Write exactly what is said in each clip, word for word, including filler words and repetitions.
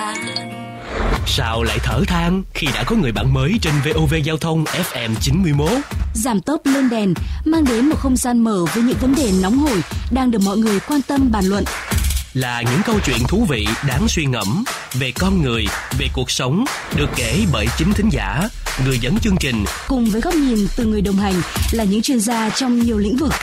than. Sao lại thở than khi đã có người bạn mới trên vê o vê Giao thông ép em chín mươi mốt? Giảm tốc lên đèn mang đến một không gian mở với những vấn đề nóng hổi đang được mọi người quan tâm bàn luận. Là những câu chuyện thú vị đáng suy ngẫm về con người, về cuộc sống, được kể bởi chính thính giả, người dẫn chương trình, cùng với góc nhìn từ người đồng hành là những chuyên gia trong nhiều lĩnh vực.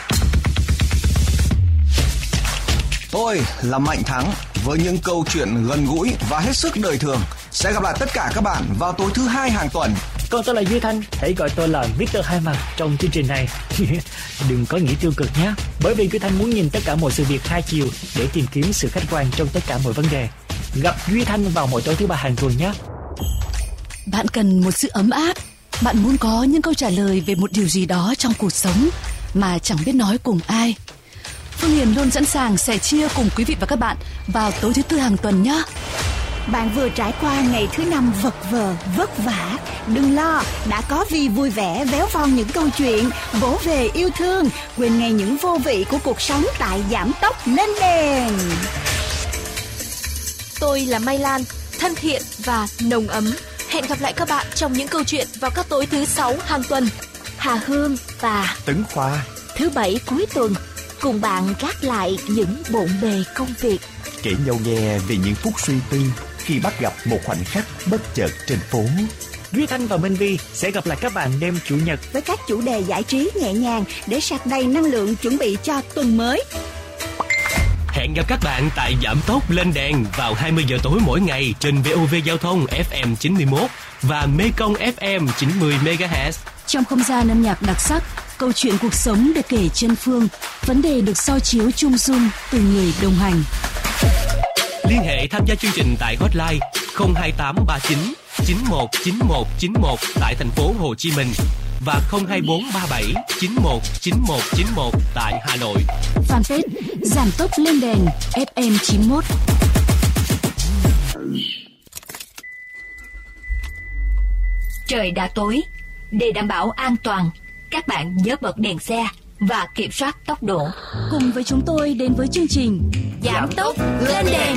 Tôi là Mạnh Thắng với những câu chuyện gần gũi và hết sức đời thường. Sẽ gặp lại tất cả các bạn vào tối thứ hai hàng tuần. Còn tôi là Duy Thanh, hãy gọi tôi là mít tơ Hai Mặt trong chương trình này. Đừng có nghĩ tiêu cực nhé, bởi vì Duy Thanh muốn nhìn tất cả mọi sự việc hai chiều để tìm kiếm sự khách quan trong tất cả mọi vấn đề. Gặp Duy Thanh vào mỗi tối thứ ba hàng tuần nhé. Bạn cần một sự ấm áp, bạn muốn có những câu trả lời về một điều gì đó trong cuộc sống mà chẳng biết nói cùng ai. Phương Hiền luôn sẵn sàng sẻ chia cùng quý vị và các bạn vào tối thứ tư hàng tuần nhé. Bạn vừa trải qua ngày thứ năm vật vờ, vất vả. Đừng lo, đã có Vi vui vẻ véo von những câu chuyện, vỗ về yêu thương, quên ngay những vô vị của cuộc sống tại Giảm Tốc Lên Đèn. Tôi là Mai Lan, thân thiện và nồng ấm. Hẹn gặp lại các bạn trong những câu chuyện vào các tối thứ sáu hàng tuần. Hà Hương và Tấn Khoa thứ bảy cuối tuần cùng bạn gác lại những bộn bề công việc, kể nhau nghe về những phút suy tư khi bắt gặp một khoảnh khắc bất chợt trên phố. Duy Thanh và Minh Vi sẽ gặp lại các bạn đêm chủ nhật với các chủ đề giải trí nhẹ nhàng để sạc đầy năng lượng chuẩn bị cho tuần mới. Hẹn gặp các bạn tại Giảm Tốc Lên Đèn vào hai mươi giờ tối mỗi ngày trên vê o vê Giao thông ép em chín mươi mốt và Mekong ép em chín mươi mê ga héc. Trong không gian âm nhạc đặc sắc, câu chuyện cuộc sống được kể chân phương, vấn đề được soi chiếu chung dung từ người đồng hành. Liên hệ tham gia chương trình tại hotline không hai tám ba chín chín một chín một chín một tại thành phố Hồ Chí Minh và không hai bốn ba bảy chín một chín một chín một tại Hà Nội. Fanpage Giảm Tốc Lên Đèn ép em chín mốt. Trời đã tối, để đảm bảo an toàn, các bạn nhớ bật đèn xe và kiểm soát tốc độ. Cùng với chúng tôi đến với chương trình Giảm Tốc Lên Đèn.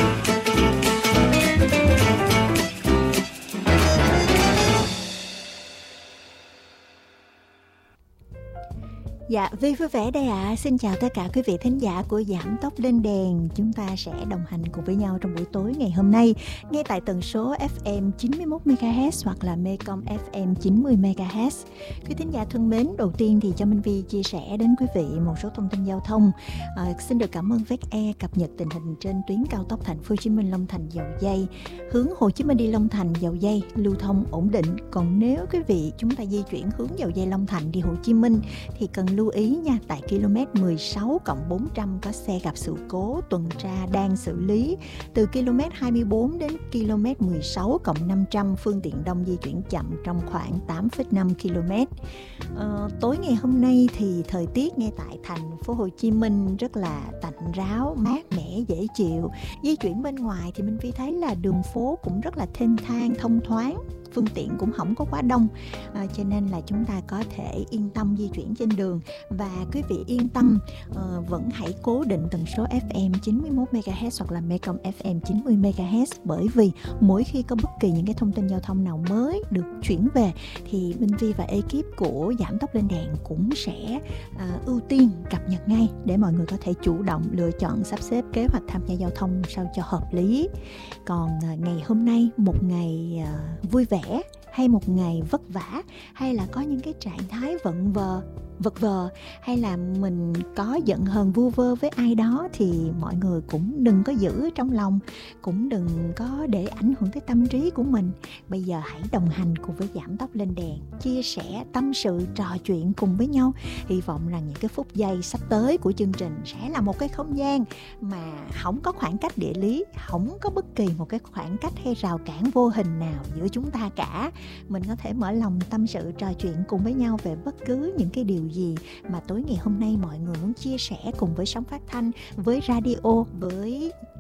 Dạ, Vi vui vẻ đây ạ. À. Xin chào tất cả quý vị thính giả của Giảm Tốc Lên Đèn. Chúng ta sẽ đồng hành cùng với nhau trong buổi tối ngày hôm nay, ngay tại tần số ép em chín mươi mốt mê ga héc hoặc là Mekong ép em chín mươi mê ga héc. Quý thính giả thân mến, đầu tiên thì cho Minh Vi chia sẻ đến quý vị một số thông tin giao thông. À, xin được cảm ơn vê e xê e cập nhật tình hình trên tuyến cao tốc Thành phố Hồ Chí Minh Long Thành Dầu Giây. Hướng Hồ Chí Minh đi Long Thành Dầu Giây lưu thông ổn định. Còn nếu quý vị chúng ta di chuyển hướng Dầu Giây Long Thành đi Hồ Chí Minh thì cần lưu ý nha, tại km mười sáu cộng bốn trăm có xe gặp sự cố, tuần tra đang xử lý. Từ km hai mươi bốn đến km mười sáu cộng năm trăm phương tiện đông di chuyển chậm trong khoảng tám phẩy năm ki lô mét. Ờ, tối ngày hôm nay thì thời tiết ngay tại thành phố Hồ Chí Minh rất là tạnh ráo, mát mẻ, dễ chịu. Di chuyển bên ngoài thì Minh Vi thấy là đường phố cũng rất là thênh thang, thông thoáng, phương tiện cũng không có quá đông, à, cho nên là chúng ta có thể yên tâm di chuyển trên đường. Và quý vị yên tâm, uh, vẫn hãy cố định tần số ép em chín mươi mốt mê ga héc hoặc là Mekong ép em chín mươi mê ga héc, bởi vì mỗi khi có bất kỳ những cái thông tin giao thông nào mới được chuyển về thì Minh Vi và ekip của Giảm Tốc Lên Đèn cũng sẽ uh, ưu tiên cập nhật ngay để mọi người có thể chủ động lựa chọn sắp xếp kế hoạch tham gia giao thông sao cho hợp lý. Còn uh, ngày hôm nay một ngày uh, vui vẻ hay một ngày vất vả, hay là có những cái trạng thái vận vờ vật vờ, hay là mình có giận hờn vu vơ với ai đó thì mọi người cũng đừng có giữ trong lòng, cũng đừng có để ảnh hưởng tới tâm trí của mình. Bây giờ hãy đồng hành cùng với Giảm Tốc Lên Đèn, chia sẻ tâm sự, trò chuyện cùng với nhau. Hy vọng rằng những cái phút giây sắp tới của chương trình sẽ là một cái không gian mà không có khoảng cách địa lý, không có bất kỳ một cái khoảng cách hay rào cản vô hình nào giữa chúng ta cả. Mình có thể mở lòng tâm sự, trò chuyện cùng với nhau về bất cứ những cái điều gì mà tối ngày hôm nay mọi người muốn chia sẻ cùng với sóng phát thanh, với radio, với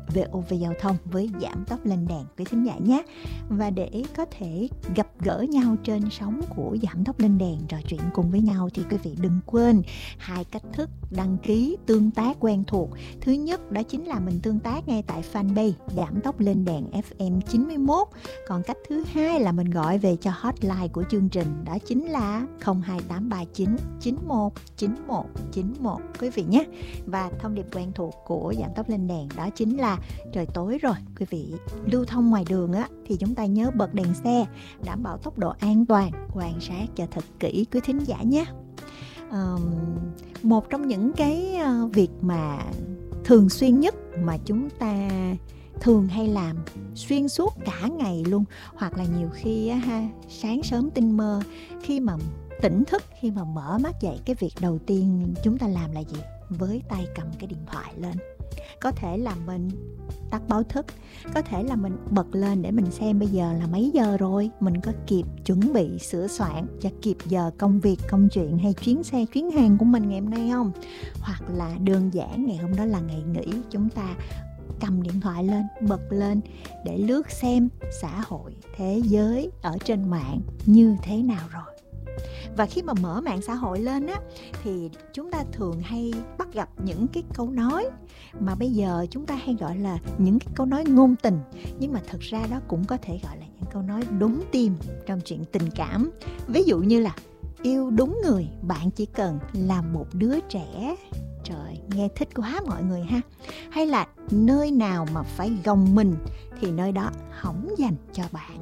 vê o vê Giao thông với Giảm Tốc Lên Đèn quý thính giả nhé. Và để có thể gặp gỡ nhau trên sóng của Giảm Tốc Lên Đèn, trò chuyện cùng với nhau, thì quý vị đừng quên hai cách thức đăng ký tương tác quen thuộc. Thứ nhất đó chính là mình tương tác ngay tại fanpage Giảm Tốc Lên Đèn ép em chín mươi mốt. Còn cách thứ hai là mình gọi về cho hotline của chương trình, đó chính là không hai tám ba chín chín một chín một chín một quý vị nhé. Và thông điệp quen thuộc của Giảm Tốc Lên Đèn đó chính là trời tối rồi, quý vị lưu thông ngoài đường á thì chúng ta nhớ bật đèn xe, đảm bảo tốc độ an toàn, quan sát cho thật kỹ quý thính giả nhé. Um, một trong những cái uh, việc mà thường xuyên nhất mà chúng ta thường hay làm xuyên suốt cả ngày luôn, hoặc là nhiều khi á, ha, sáng sớm tinh mơ, khi mà tỉnh thức, khi mà mở mắt dậy, cái việc đầu tiên chúng ta làm là gì? Với tay cầm cái điện thoại lên. Có thể là mình tắt báo thức, có thể là mình bật lên để mình xem bây giờ là mấy giờ rồi, mình có kịp chuẩn bị sửa soạn cho kịp giờ công việc, công chuyện hay chuyến xe, chuyến hàng của mình ngày hôm nay không? Hoặc là đơn giản ngày hôm đó là ngày nghỉ, chúng ta cầm điện thoại lên, bật lên để lướt xem xã hội, thế giới ở trên mạng như thế nào rồi. Và khi mà mở mạng xã hội lên á, thì chúng ta thường hay bắt gặp những cái câu nói mà bây giờ chúng ta hay gọi là những cái câu nói ngôn tình. Nhưng mà thật ra đó cũng có thể gọi là những câu nói đúng tim trong chuyện tình cảm. Ví dụ như là yêu đúng người, bạn chỉ cần là một đứa trẻ. Trời, nghe thích quá mọi người ha. Hay là nơi nào mà phải gồng mình thì nơi đó hỏng dành cho bạn.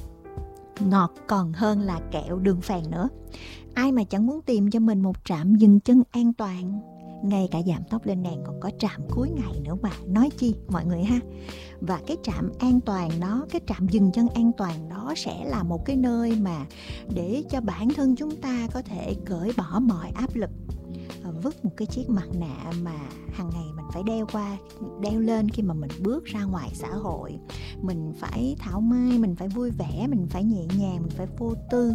Ngọt còn hơn là kẹo đường phèn nữa. Ai mà chẳng muốn tìm cho mình một trạm dừng chân an toàn. Ngay cả Giảm Tốc Lên Đèn còn có trạm cuối ngày nữa mà, nói chi mọi người ha. Và cái trạm an toàn đó, cái trạm dừng chân an toàn đó sẽ là một cái nơi mà để cho bản thân chúng ta có thể cởi bỏ mọi áp lực, vứt một cái chiếc mặt nạ mà hàng ngày mình phải đeo qua, đeo lên khi mà mình bước ra ngoài xã hội. Mình phải thảo mai, mình phải vui vẻ, mình phải nhẹ nhàng, mình phải vô tư,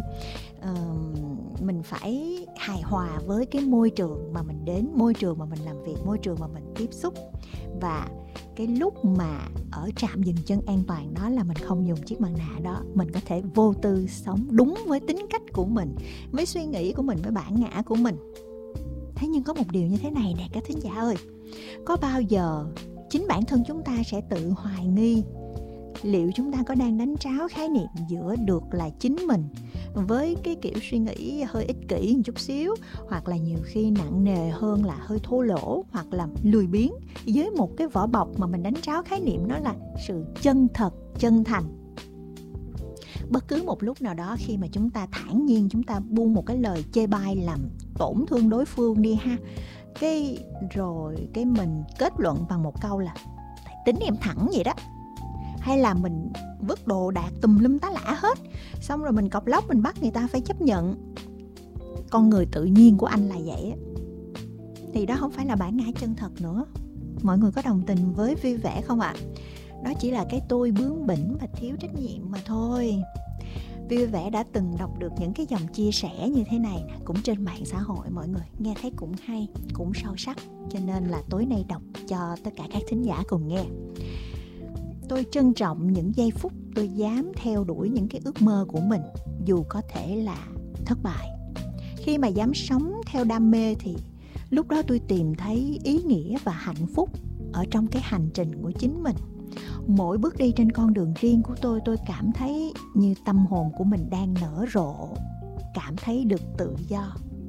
uh, mình phải hài hòa với cái môi trường mà mình đến, môi trường mà mình làm việc, môi trường mà mình tiếp xúc. Và cái lúc mà ở trạm dừng chân an toàn đó là mình không dùng chiếc mặt nạ đó, mình có thể vô tư sống đúng với tính cách của mình, với suy nghĩ của mình, với bản ngã của mình. Thế nhưng có một điều như thế này nè các thính giả ơi, có bao giờ chính bản thân chúng ta sẽ tự hoài nghi liệu chúng ta có đang đánh tráo khái niệm giữa được là chính mình với cái kiểu suy nghĩ hơi ích kỷ một chút xíu, hoặc là nhiều khi nặng nề hơn là hơi thô lỗ hoặc là lười biếng, với một cái vỏ bọc mà mình đánh tráo khái niệm đó là sự chân thật, chân thành. Bất cứ một lúc nào đó khi mà chúng ta thản nhiên, chúng ta buông một cái lời chê bai làm tổn thương đối phương đi ha, cái rồi cái mình kết luận bằng một câu là tính em thẳng vậy đó, hay là mình vứt đồ đạc tùm lum tá lả hết, xong rồi mình cọc lóc mình bắt người ta phải chấp nhận. Con người tự nhiên của anh là vậy á, thì đó không phải là bản ngã chân thật nữa. Mọi người có đồng tình với vui vẻ không ạ? À? Đó chỉ là cái tôi bướng bỉnh và thiếu trách nhiệm mà thôi. Vui vẻ đã từng đọc được những cái dòng chia sẻ như thế này cũng trên mạng xã hội, mọi người nghe thấy cũng hay, cũng sâu sắc, cho nên là tối nay đọc cho tất cả các thính giả cùng nghe. Tôi trân trọng những giây phút tôi dám theo đuổi những cái ước mơ của mình, dù có thể là thất bại. Khi mà dám sống theo đam mê thì lúc đó tôi tìm thấy ý nghĩa và hạnh phúc ở trong cái hành trình của chính mình. Mỗi bước đi trên con đường riêng của tôi, tôi cảm thấy như tâm hồn của mình đang nở rộ, cảm thấy được tự do.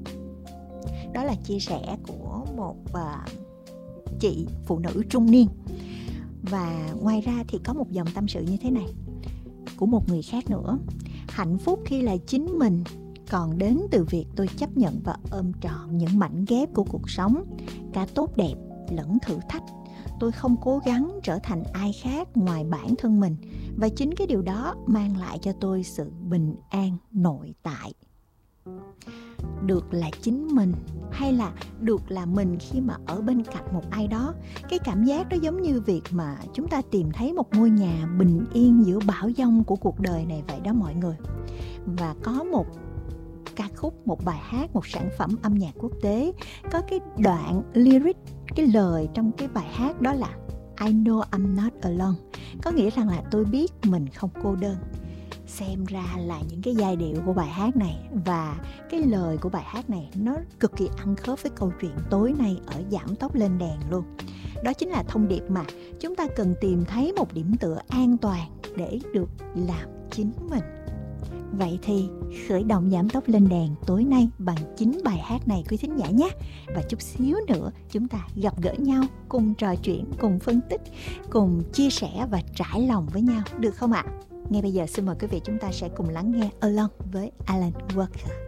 Đó là chia sẻ của một uh, chị phụ nữ trung niên. Và ngoài ra thì có một dòng tâm sự như thế này của một người khác nữa. Hạnh phúc khi là chính mình còn đến từ việc tôi chấp nhận và ôm trọn những mảnh ghép của cuộc sống, cả tốt đẹp lẫn thử thách. Tôi không cố gắng trở thành ai khác ngoài bản thân mình, và chính cái điều đó mang lại cho tôi sự bình an nội tại. Được là chính mình, hay là được là mình khi mà ở bên cạnh một ai đó, cái cảm giác đó giống như việc mà chúng ta tìm thấy một ngôi nhà bình yên giữa bão giông của cuộc đời này vậy đó mọi người. Và có một ca khúc, một bài hát, một sản phẩm âm nhạc quốc tế có cái đoạn lyric, cái lời trong cái bài hát đó là I know I'm not alone, có nghĩa rằng là tôi biết mình không cô đơn. Xem ra là những cái giai điệu của bài hát này và cái lời của bài hát này nó cực kỳ ăn khớp với câu chuyện tối nay ở Giảm Tốc Lên Đèn luôn. Đó chính là thông điệp mà chúng ta cần tìm thấy một điểm tựa an toàn để được làm chính mình. Vậy thì khởi động Giảm Tốc Lên Đèn tối nay bằng chính bài hát này quý thính giả nhé. Và chút xíu nữa chúng ta gặp gỡ nhau, cùng trò chuyện, cùng phân tích, cùng chia sẻ và trải lòng với nhau, được không ạ? Ngay bây giờ xin mời quý vị chúng ta sẽ cùng lắng nghe Alone với Alan Walker.